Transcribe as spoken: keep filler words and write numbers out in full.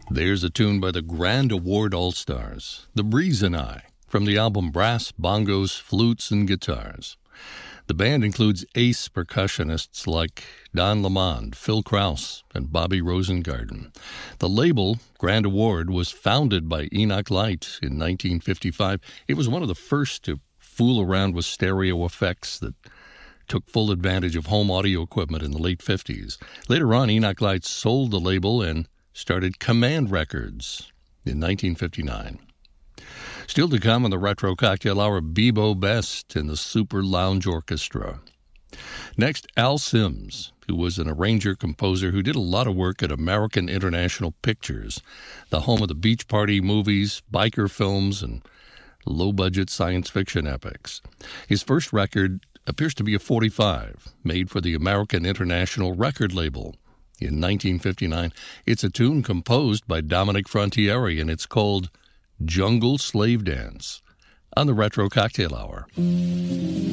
There's a tune by the Grand Award All-Stars, The Breeze and I, from the album Brass, Bongos, Flutes, and Guitars. The band includes ace percussionists like Don Lamond, Phil Krause, and Bobby Rosengarten. The label, Grand Award, was founded by Enoch Light in nineteen fifty-five. It was one of the first to fool around with stereo effects that took full advantage of home audio equipment in the late fifties. Later on, Enoch Light sold the label and started Command Records in nineteen fifty-nine. Still to come on the Retro Cocktail Hour, Bebo Best and the Super Lounge Orchestra. Next, Al Sims, who was an arranger-composer who did a lot of work at American International Pictures, the home of the beach party movies, biker films, and low-budget science fiction epics. His first record appears to be a forty-five, made for the American International record label in nineteen fifty-nine. It's a tune composed by Dominic Frontiere, and it's called Jungle Slave Dance on the Retro Cocktail Hour.